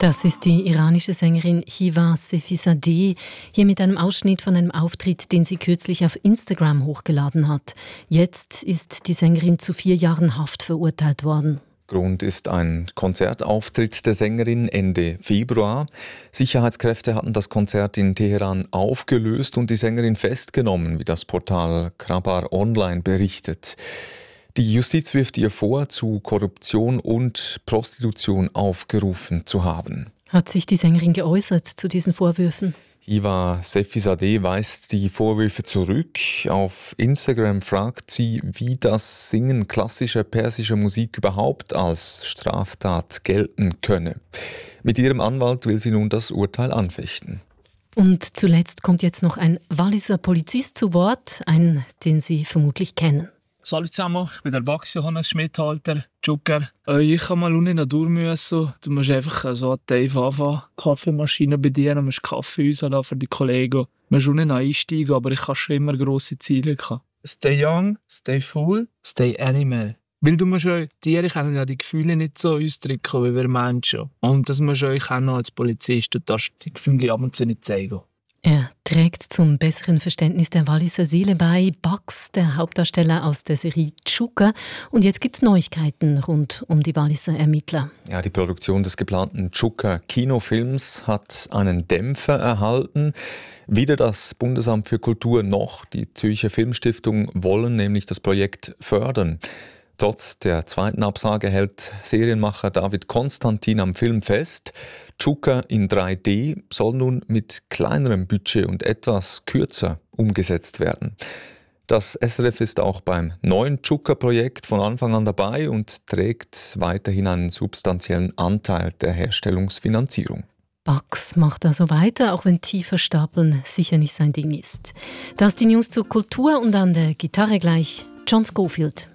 Das ist die iranische Sängerin Hiva Sefizadeh, hier mit einem Ausschnitt von einem Auftritt, den sie kürzlich auf Instagram hochgeladen hat. Jetzt ist die Sängerin zu 4 Jahren Haft verurteilt worden. Grund ist ein Konzertauftritt der Sängerin Ende Februar. Sicherheitskräfte hatten das Konzert in Teheran aufgelöst und die Sängerin festgenommen, wie das Portal Khrabar Online berichtet. Die Justiz wirft ihr vor, zu Korruption und Prostitution aufgerufen zu haben. Hat sich die Sängerin geäußert zu diesen Vorwürfen? Hiva Sefizadeh weist die Vorwürfe zurück. Auf Instagram fragt sie, wie das Singen klassischer persischer Musik überhaupt als Straftat gelten könne. Mit ihrem Anwalt will sie nun das Urteil anfechten. Und zuletzt kommt jetzt noch ein Walliser Polizist zu Wort, einen, den Sie vermutlich kennen. Salut zusammen, ich bin der Max Johannes Schmidhalter, Joker. Ich kann mal unten durch müssen. Du musst einfach so Dave anfangen, Kaffeemaschine bedienen, musst Kaffee rauslassen für die Kollegen. Du musst unten einsteigen, aber ich habe schon immer grosse Ziele gehabt. Stay young, stay full, stay animal. Weil du musst euch, Tiere können ja die Gefühle nicht so ausdrücken wie wir Menschen. Und das musst du euch auch noch als Polizist, du darfst die Gefühle ab und zu nicht zeigen. Er trägt zum besseren Verständnis der Walliser Seele bei, Bugs, der Hauptdarsteller aus der Serie Chuka. Und jetzt gibt es Neuigkeiten rund um die Walliser Ermittler. Ja, die Produktion des geplanten Chuka-Kinofilms hat einen Dämpfer erhalten. Weder das Bundesamt für Kultur noch die Zürcher Filmstiftung wollen nämlich das Projekt fördern. Trotz der zweiten Absage hält Serienmacher David Konstantin am Film fest. Chuka in 3D soll nun mit kleinerem Budget und etwas kürzer umgesetzt werden. Das SRF ist auch beim neuen Chuka-Projekt von Anfang an dabei und trägt weiterhin einen substanziellen Anteil der Herstellungsfinanzierung. Bugs macht also weiter, auch wenn tiefer stapeln sicher nicht sein Ding ist. Das ist die News zur Kultur und an der Gitarre gleich John Scofield.